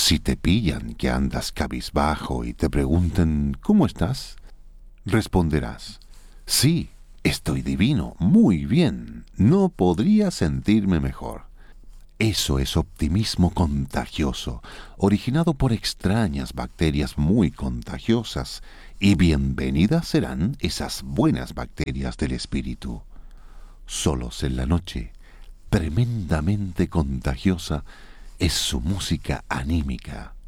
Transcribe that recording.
Si te pillan que andas cabizbajo y te pregunten ¿cómo estás? Responderás, sí, estoy divino, muy bien, no podría sentirme mejor. Eso es optimismo contagioso, originado por extrañas bacterias muy contagiosas, y bienvenidas serán esas buenas bacterias del espíritu. Solos en la noche, tremendamente contagiosa, es su música anímica.